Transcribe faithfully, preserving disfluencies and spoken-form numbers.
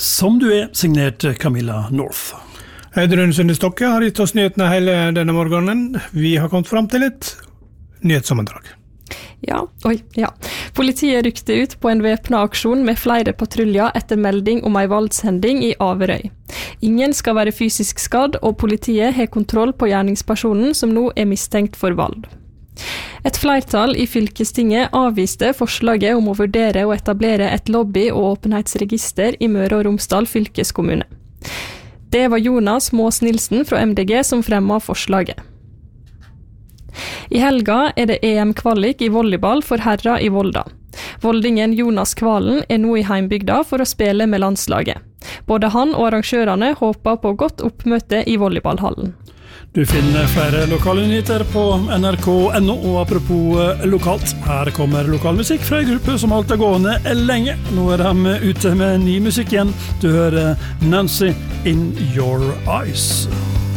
Som du er, signert Camilla North. Audrun Sunde Stokke har gitt oss nyhetene hele denne morgenen. Vi har kommet fram til et nyhetssammendrag. Ja, oi, ja. Politiet rykte ut på en væpnet aksjon med flere patruljer etter melding om en valdshending i Averøy. Ingen skal være fysisk skadd, og politiet har kontroll på gjerningspersonen som nå er mistenkt for vold. Et flertall i fylkestinget avviste forslaget om å vurdere å etablere et lobby- og åpenhetsregister i Møre og Romsdal fylkeskommune. Det var Jonas Mås Nilsen fra M D G som fremmet forslaget. I helga er det E M-kvalik i volleyball for herrer i Volda. Voldingen Jonas Kvalen er nå i heimbygda for å spille med landslaget. Både han og arrangørene håper på godt oppmøte i volleyballhallen. Du finner flere lokale nyheter på N R K punktum N O, og apropos lokalt, her kommer lokalmusikk fra en gruppe som holdt det gående lenge. Nå er de ute med ny musikk igjen. Du hører Nancy in Your Eyes.